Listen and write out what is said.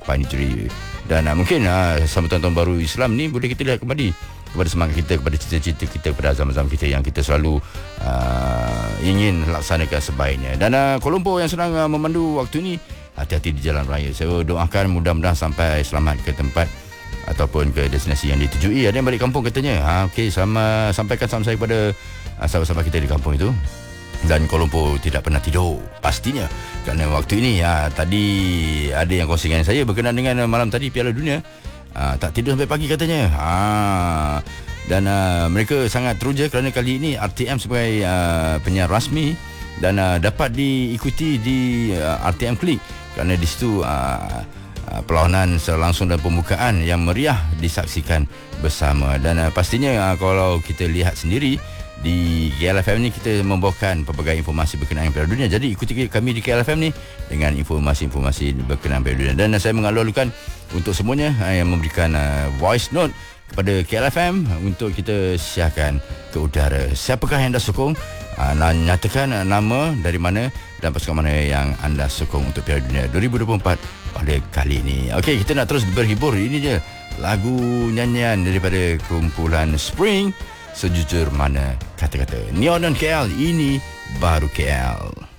Pine Tree. Dan mungkin sambutan tahun baru Islam ni boleh kita lihat kembali kepada semangat kita, kepada cita-cita kita, kepada azam-azam kita yang kita selalu ingin laksanakan sebaiknya. Dan Kuala Lumpur yang sedang memandu waktu ini, hati-hati di jalan raya. Saya doakan mudah-mudahan sampai selamat ke tempat ataupun ke destinasi yang ditujui. Ada yang balik kampung katanya. Okey, sampaikan salam saya kepada sahabat-sahabat kita di kampung itu. Dan Kuala Lumpur tidak pernah tidur pastinya, kerana waktu ini tadi ada yang kongsi dengan saya berkenaan dengan malam tadi Piala Dunia. Tak tidur sampai pagi katanya. Dan mereka sangat teruja kerana kali ini RTM sebagai penyiar rasmi dan dapat diikuti di RTM Klik, kerana di situ perlawanan secara langsung dan pembukaan yang meriah disaksikan bersama. Dan pastinya kalau kita lihat sendiri di KLFM ni, kita membawakan pelbagai informasi berkenaan Piala Dunia. Jadi ikuti kami di KLFM ni dengan informasi-informasi berkenaan Piala Dunia. Dan saya mengalur-alurkan untuk semuanya yang memberikan voice note kepada KLFM untuk kita siarkan ke udara. Siapakah yang anda sokong? Nyatakan nama, dari mana dan pasukan mana yang anda sokong untuk Piala Dunia 2024 pada kali ini. Okey, kita nak terus berhibur. Ini je lagu nyanyian daripada kumpulan Spring, Sejujur Mana Kata-Kata. Neon dan KL, ini baru KL.